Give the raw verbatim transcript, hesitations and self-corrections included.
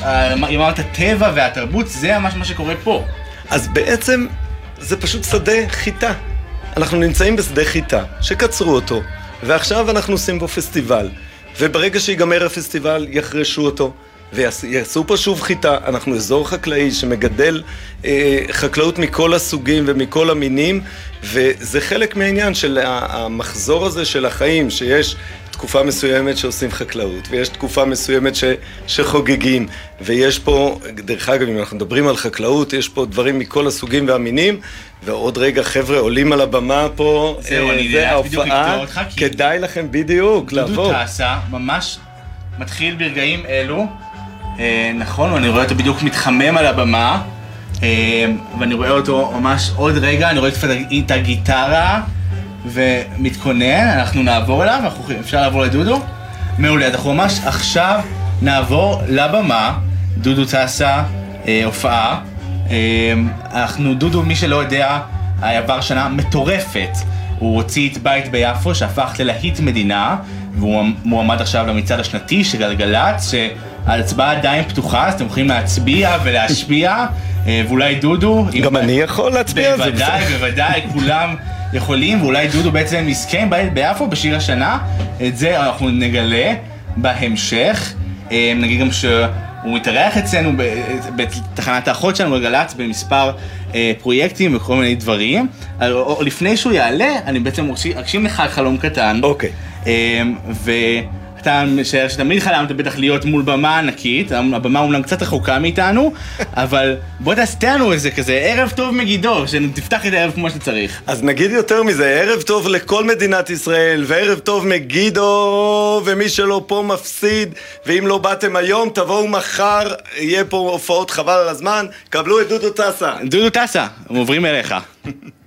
אמרת הטבע והתרבות, זה ממש מה שקורה פה. אז בעצם זה פשוט שדה חיטה. אנחנו נמצאים בשדה חיטה, שקצרו אותו, ועכשיו אנחנו עושים בו פסטיבל. וברגע שיגמר הפסטיבל, יחרשו אותו, ויעשו פה שוב חיטה. אנחנו אזור חקלאי שמגדל אה, חקלאות מכל הסוגים ומכל המינים, וזה חלק מהעניין של המחזור הזה של החיים, שיש תקופה מסוימת שעושים חקלאות, ויש תקופה מסוימת ש, שחוגגים, ויש פה, דרך אגב, אם אנחנו מדברים על חקלאות, יש פה דברים מכל הסוגים והמינים, ועוד רגע, חבר'ה, עולים על הבמה פה, זהו, אה, אני זה ההופעה, כדאי לכם בדיוק לבוא. דודו טסה ממש מתחיל ברגעים אלו, אה, נכון, ואני רואה אותו בדיוק מתחמם על הבמה, אה, ואני רואה אותו ממש עוד רגע, אני רואה את הגיטרה, ומתכונן, אנחנו נעבור אליו, אפשר לעבור לדודו? מעולה, אנחנו ממש עכשיו נעבור לבמה, דודו טסה, אה, הופעה, אה, אנחנו, דודו, מי שלא יודע, עבר שנה מטורפת, הוא הוציא את בית ביפו שהפך ללהיט מדינה, והוא מועמד עכשיו למצעד השנתי של גלגלצ, שההצבעה עדיין פתוחה, אז אתם יכולים להצביע ולהשפיע, אה, ואולי דודו... גם אני יכול להצביע על זה. בוודאי, בוודאי, כולם... יכולים, ואולי דודו בעצם יזכה בית ביפו בשיר השנה, את זה אנחנו נגלה בהמשך. נגיד גם שהוא מתארח אצלנו בתחנת האחות שלנו גלגלצ במספר פרויקטים וכל מיני דברים. לפני שהוא יעלה, אני בעצם אגשים לך חלום קטן. אוקיי. אתה משער שתמיד חלמת בטח להיות מול במה ענקית, הבמה אומנם קצת רחוקה מאיתנו, אבל בוא תעשה לנו איזה כזה, ערב טוב מגידו, שתפתח את הערב כמו שצריך. אז נגיד יותר מזה, ערב טוב לכל מדינת ישראל, וערב טוב מגידו, ומי שלא פה מפסיד, ואם לא באתם היום, תבואו מחר, יהיה פה הופעות חבל על הזמן, קבלו את דודו טסה. דודו טסה, הם עוברים אליך.